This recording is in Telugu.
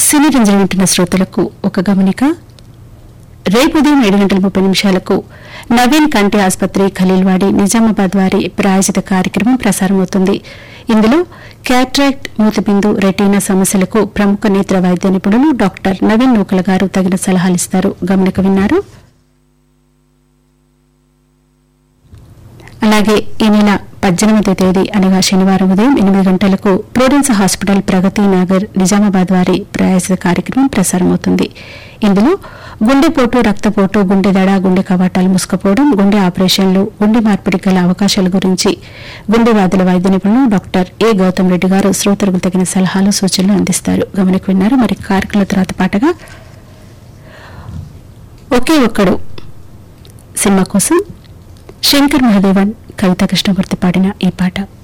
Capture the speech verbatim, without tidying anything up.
సినీ రంజన వింటున్న శ్రోతలకు ఒక గమనిక. రేపు ఉదయం ఏడు గంటల ముప్పై నిమిషాలకు నవీన్ కంటి ఆసుపత్రి ఖలీల్వాడి నిజామాబాద్ వారి ప్రాయోజిత కార్యక్రమం ప్రసారమవుతుంది. ఇందులో క్యాట్రాక్ట్, మూతబిందు, రెటీనా సమస్యలకు ప్రముఖ నేత్ర వైద్య నిపుణులు డాక్టర్ నవీన్ నూకల గారు తగిన సలహాలిస్తారు. గమనిక విన్నారు. అలాగే ఈ నెల పద్దెనిమిదవ తేదీ అనగా శనివారం ఉదయం ఎనిమిది గంటలకు ప్రోడెన్స్ హాస్పిటల్ ప్రగతి నగర్ నిజామాబాద్ వారి ప్రాయోజిత కార్యక్రమం ప్రసారమవుతుంది. ఇందులో గుండెపోటు, రక్తపోటు, గుండె దడ, గుండె కవాటాలు మూసుకుపోవడం, గుండె ఆపరేషన్లు, గుండె మార్పిడి గల అవకాశాల గురించి గుండె వ్యాధుల వైద్య నిపుణులు డాక్టర్ ఏ గౌతమ్ రెడ్డి గారు శ్రోతలకు తగిన సలహాలు, సూచనలు అందిస్తారు. గమనిక విన్నారు. మరి కార్యక్రమం తర్వాత పాటగా ఒకే ఒక్కడు సినిమా కోసం శంకర్ మహాదేవన్, కవితా కృష్ణమూర్తి పాడిన ఈ పాట.